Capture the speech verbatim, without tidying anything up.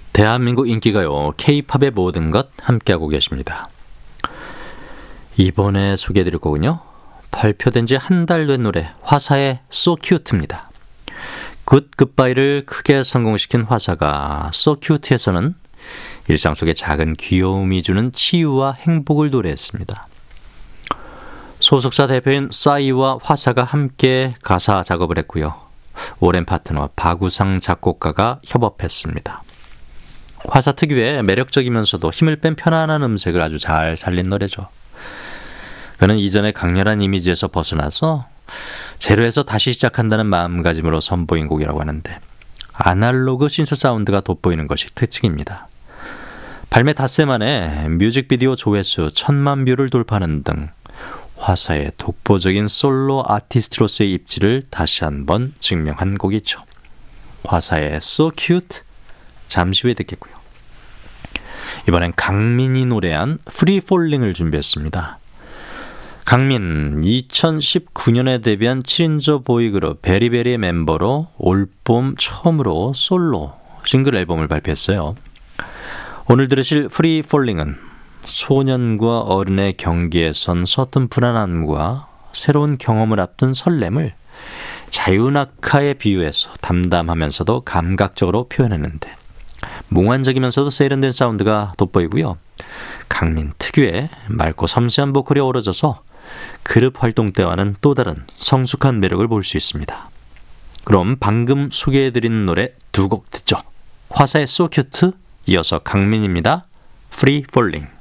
대한민국 인기가요, K-팝의 모든 것 함께하고 계십니다. 이번에 소개해드릴 거군요. 발표된 지 한 달 된 노래 화사의 So Cute입니다. 굿 굿바이를 크게 성공시킨 화사가 So Cute에서는 일상 속의 작은 귀여움이 주는 치유와 행복을 노래했습니다. 소속사 대표인 싸이와 화사가 함께 가사 작업을 했고요. 오랜 파트너 박우상 작곡가가 협업했습니다. 화사 특유의 매력적이면서도 힘을 뺀 편안한 음색을 아주 잘 살린 노래죠. 그는 이전의 강렬한 이미지에서 벗어나서 제로에서 다시 시작한다는 마음가짐으로 선보인 곡이라고 하는데 아날로그 신스 사운드가 돋보이는 것이 특징입니다. 발매 닷새 만에 뮤직비디오 조회수 천만 뷰를 돌파하는 등 화사의 독보적인 솔로 아티스트로서의 입지를 다시 한번 증명한 곡이죠. 화사의 So Cute 잠시 후에 듣겠고요. 이번엔 강민이 노래한 Free Falling을 준비했습니다. 강민, 이천십구 년에 데뷔한 칠 인조 보이그룹 베리베리의 멤버로 올봄 처음으로 솔로 싱글 앨범을 발표했어요. 오늘 들으실 Free Falling은 소년과 어른의 경계에 선 서툰 불안함과 새로운 경험을 앞둔 설렘을 자유낙하에 비유해서 담담하면서도 감각적으로 표현했는데 몽환적이면서도 세련된 사운드가 돋보이고요. 강민 특유의 맑고 섬세한 보컬이 어우러져서 그룹 활동 때와는 또 다른 성숙한 매력을 볼 수 있습니다. 그럼 방금 소개해드린 노래 두 곡 듣죠. 화사의 So Cute, 이어서 강민입니다. Free Falling.